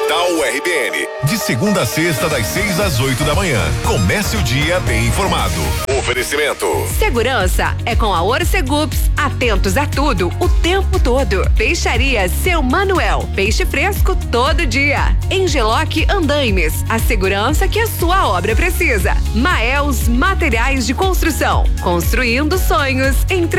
Portal RBN. De segunda a sexta, das 6 às 8 da manhã. Comece o dia bem informado. Oferecimento. Segurança é com a Orcegups. Atentos a tudo, o tempo todo. Peixaria Seu Manuel. Peixe fresco todo dia. Engeloc Andaimes. A segurança que a sua obra precisa. Maels Materiais de Construção. Construindo sonhos.